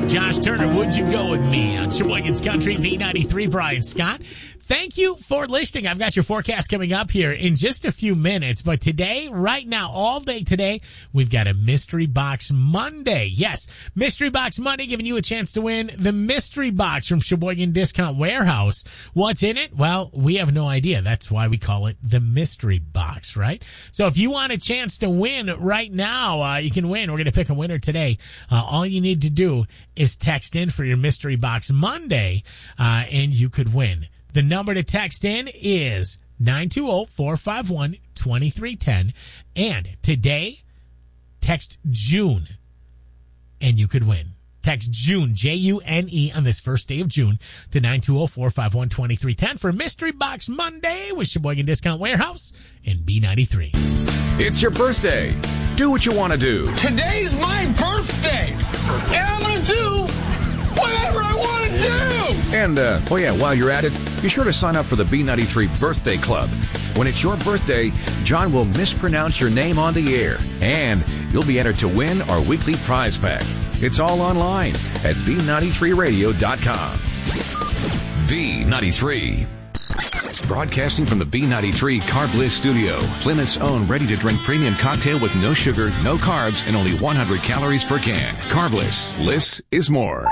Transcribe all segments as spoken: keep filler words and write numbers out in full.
Josh Turner, Would You Go With Me on Sheboygan's Country B ninety-three. Brian Scott, thank you for listening. I've got your forecast coming up here in just a few minutes. But today, right now, all day today, we've got a Mystery Box Monday. Yes, Mystery Box Monday, giving you a chance to win the Mystery Box from Sheboygan Discount Warehouse. What's in it? Well, we have no idea. That's why we call it the Mystery Box, right? So if you want a chance to win right now, uh, you can win. We're going to pick a winner today. Uh, all you need to do is text in for your Mystery Box Monday, uh, and you could win. The number to text in is nine two zero, four five one, two three one zero. And today, text June, and you could win. Text June, J U N E, on this first day of June to nine two zero, four five one, two three one zero for Mystery Box Monday with Sheboygan Discount Warehouse and B ninety-three. It's your birthday. Do what you want to do. Today's my birthday, and I'm going to do whatever I want to do. And, uh, oh yeah, while you're at it, be sure to sign up for the B ninety-three Birthday Club. When it's your birthday, John will mispronounce your name on the air, and you'll be entered to win our weekly prize pack. It's all online at B ninety-three radio dot com. B ninety-three. Broadcasting from the B ninety-three Carb Bliss studio, Plymouth's own ready-to-drink premium cocktail with no sugar, no carbs, and only one hundred calories per can. Carb Bliss. Bliss is more.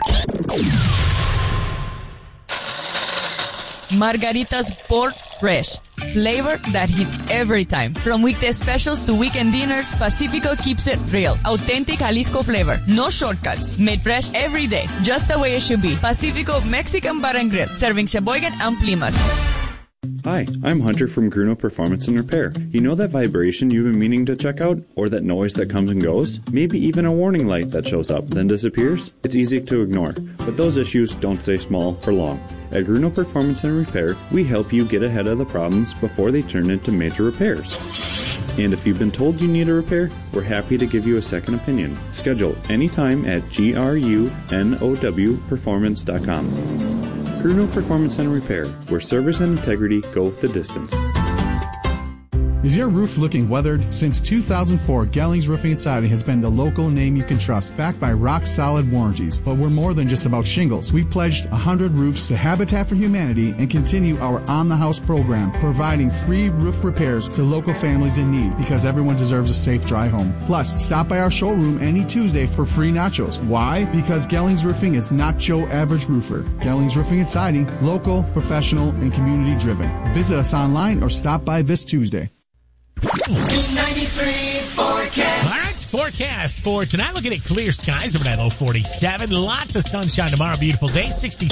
Margaritas Sport Fresh. Flavor that hits every time. From weekday specials to weekend dinners, Pacifico keeps it real. Authentic Jalisco flavor. No shortcuts. Made fresh every day. Just the way it should be. Pacifico Mexican Bar and Grill. Serving Sheboygan and Plymouth. Hi, I'm Hunter from Gruno Performance and Repair. You know that vibration you've been meaning to check out? Or that noise that comes and goes? Maybe even a warning light that shows up, then disappears? It's easy to ignore, but those issues don't stay small for long. At Gruno Performance and Repair, we help you get ahead of the problems before they turn into major repairs. And if you've been told you need a repair, we're happy to give you a second opinion. Schedule anytime at G R U N O W performance dot com. Gruno Performance and Repair, where service and integrity go the distance. Is your roof looking weathered? Since two thousand four, Gellings Roofing and Siding has been the local name you can trust, backed by rock-solid warranties. But we're more than just about shingles. We've pledged one hundred roofs to Habitat for Humanity and continue our on-the-house program, providing free roof repairs to local families in need, because everyone deserves a safe, dry home. Plus, stop by our showroom any Tuesday for free nachos. Why? Because Gellings Roofing is not your average roofer. Gellings Roofing and Siding, local, professional, and community-driven. Visit us online or stop by this Tuesday. B ninety-three forecast. All right, forecast for tonight. Looking at clear skies over that low forty-seven. Lots of sunshine tomorrow. Beautiful day. sixty.